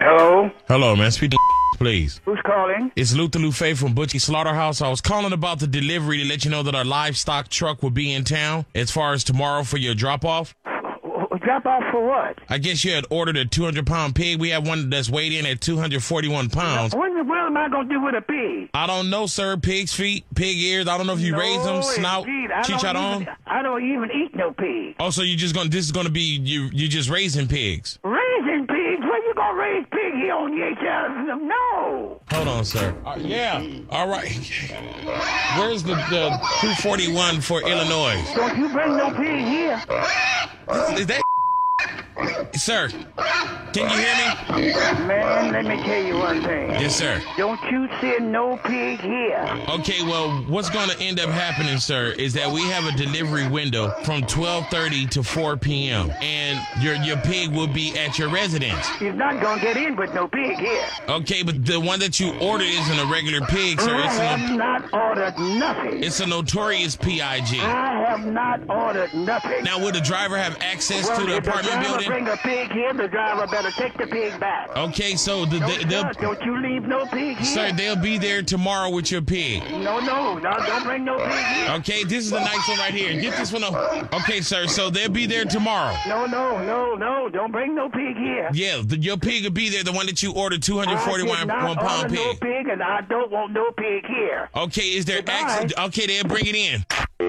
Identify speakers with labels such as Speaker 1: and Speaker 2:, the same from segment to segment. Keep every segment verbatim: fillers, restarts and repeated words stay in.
Speaker 1: Hello?
Speaker 2: Hello, man. Speak to please.
Speaker 1: Who's calling?
Speaker 2: It's Luther Lufe from Butchie Slaughterhouse. I was calling about the delivery to let you know that our livestock truck will be in town as far as tomorrow for your drop-off.
Speaker 1: Drop off for what?
Speaker 2: I guess you had ordered a two hundred pound pig. We have one that's weighed in at two hundred forty-one pounds.
Speaker 1: What in the world am I going to do with a pig?
Speaker 2: I don't know, sir. Pig's feet, pig ears. I don't know if you
Speaker 1: no,
Speaker 2: raise them, snout,
Speaker 1: indeed. I
Speaker 2: chicharron.
Speaker 1: Don't even, I don't even eat no pig.
Speaker 2: Oh, so you just gonna? This is gonna be you? You just raising pigs?
Speaker 1: Raising pigs? Where you gonna raise pig here on the H L? No.
Speaker 2: Hold on, sir. Uh, yeah. All right. Where's the, the two forty-one for Illinois?
Speaker 1: Don't you bring no pig here?
Speaker 2: Is that? Sir, can you hear me?
Speaker 1: Man, let me tell you one thing.
Speaker 2: Yes, sir.
Speaker 1: Don't you send no pig here.
Speaker 2: Okay, well, what's going to end up happening, sir, is that we have a delivery window from twelve thirty to four p.m. and your your pig will be at your residence.
Speaker 1: He's not going to get in with no pig here.
Speaker 2: Okay, but the one that you ordered isn't a regular pig, sir.
Speaker 1: I
Speaker 2: It's
Speaker 1: have
Speaker 2: a,
Speaker 1: not ordered nothing.
Speaker 2: it's a notorious P I G.
Speaker 1: I have not ordered nothing.
Speaker 2: Now, will the driver have access
Speaker 1: well,
Speaker 2: to the
Speaker 1: if
Speaker 2: apartment
Speaker 1: the driver
Speaker 2: building?
Speaker 1: bring a pig here, the driver better take the pig back.
Speaker 2: Okay, so the,
Speaker 1: No,
Speaker 2: the, they'll,
Speaker 1: sir, don't you leave no pig here.
Speaker 2: sir, they'll be there tomorrow with your pig.
Speaker 1: No, no, no, don't bring no pig here.
Speaker 2: Okay, this is the nice one right here. Get this one up. Okay, sir, so they'll be there tomorrow.
Speaker 1: No, no, no, no, don't bring no pig here.
Speaker 2: Yeah, the, your pig will be there, the one that you ordered, two hundred forty-one
Speaker 1: I did not
Speaker 2: one pound
Speaker 1: order
Speaker 2: pig.
Speaker 1: no pig, and I don't want no pig here.
Speaker 2: Okay, is there
Speaker 1: Goodbye.
Speaker 2: access? Okay, they'll bring it in.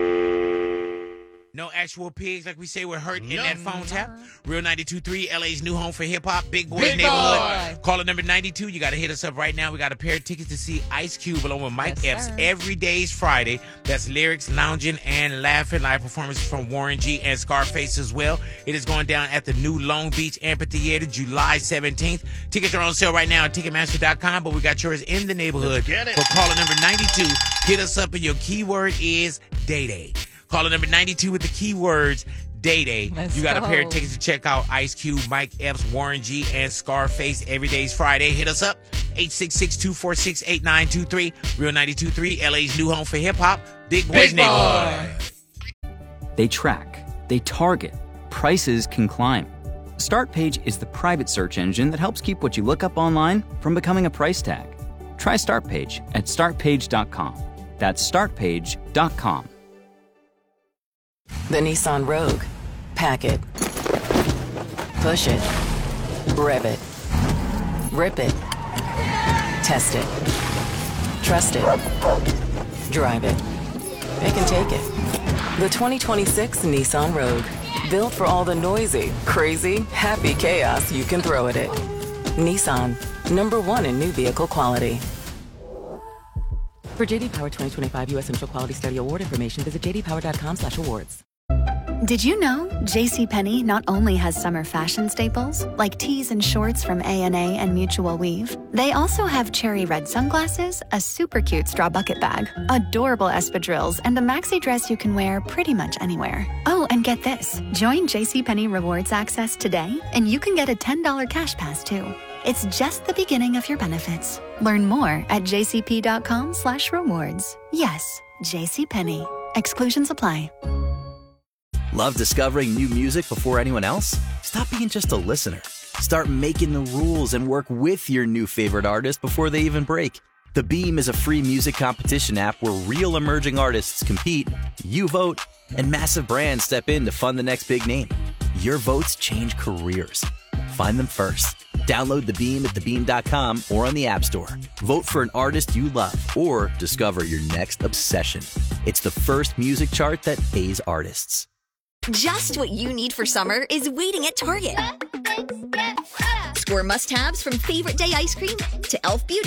Speaker 3: No actual pigs, like we say, were hurt in that phone tap. Real ninety-two point three, L A's new home for hip-hop, Big Boy's
Speaker 4: Big
Speaker 3: Neighborhood.
Speaker 4: Boy.
Speaker 3: Caller number ninety-two. You got to hit us up right now. We got a pair of tickets to see Ice Cube along with Mike
Speaker 4: Yes,
Speaker 3: Epps
Speaker 4: sir.
Speaker 3: every day's Friday. That's lyrics, lounging, and laughing. Live performances from Warren G and Scarface as well. It is going down at the new Long Beach Amphitheater July seventeenth. Tickets are on sale right now at Ticketmaster dot com, but we got yours in the neighborhood.
Speaker 4: Get it.
Speaker 3: For caller number ninety-two, hit us up and your keyword is Day Day. Caller number ninety-two with the keywords Day Day.
Speaker 4: Let's
Speaker 3: you got a pair of
Speaker 4: go.
Speaker 3: tickets to check out Ice Cube, Mike Epps, Warren G, and Scarface every day's Friday. Hit us up, eight six six, two four six, eight nine two three. Real ninety-two point three, L A's new home for hip-hop, Big Boy's
Speaker 4: Big
Speaker 3: Neighborhood.
Speaker 4: Boy.
Speaker 5: They track, they target, prices can climb. StartPage is the private search engine that helps keep what you look up online from becoming a price tag. Try StartPage at start page dot com. That's start page dot com.
Speaker 6: The Nissan Rogue. Pack it. Push it. Rev it. Rip it. Test it. Trust it. Drive it. It can take it. The twenty twenty-six Nissan Rogue. Built for all the noisy, crazy, happy chaos you can throw at it. Nissan. Number one in new vehicle quality. For J D Power twenty twenty-five U S Central Quality Study Award information, visit j d power dot com slash awards.
Speaker 7: Did you know JCPenney not only has summer fashion staples, like tees and shorts from A and A and Mutual Weave, they also have cherry red sunglasses, a super cute straw bucket bag, adorable espadrilles, and a maxi dress you can wear pretty much anywhere. Oh, and get this. Join JCPenney Rewards Access today, and you can get a ten dollars cash pass, too. It's just the beginning of your benefits. Learn more at j c p dot com slash rewards. Yes, JCPenney. Exclusions apply.
Speaker 8: Love discovering new music before anyone else? Stop being just a listener. Start making the rules and work with your new favorite artist before they even break. The Beam is a free music competition app where real emerging artists compete, you vote, and massive brands step in to fund the next big name. Your votes change careers. Find them first. Download The Beam at the beam dot com or on the App Store. Vote for an artist you love or discover your next obsession. It's the first music chart that pays artists.
Speaker 9: Just what you need for summer is waiting at Target. Score must-haves from Favorite Day ice cream to Elf Beauty